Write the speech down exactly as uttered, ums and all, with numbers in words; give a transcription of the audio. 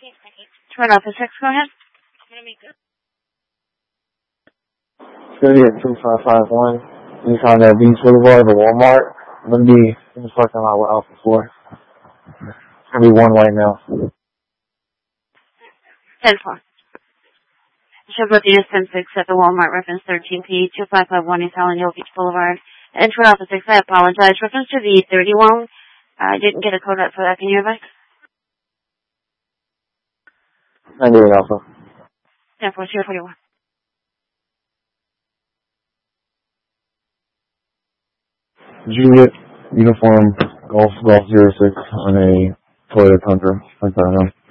Turn off the six, go ahead. It's going to be at two five five one. Nissan at Beach Boulevard, the Walmart. I'm going to be in the parking lot with Alpha four. It's going to be one right now. ten four. Show both units ten six at the Walmart, reference thirteen P, two five five one East Allen Hill Beach Boulevard. And turn off the six, I apologize. Reference to the thirty-one. I didn't get a code up for that. Can you advise? ninety-eight Alpha. ten four, zero forty-one. Juliet, uniform, Golf, Golf zero six on a Toyota Tundra. Like that, huh?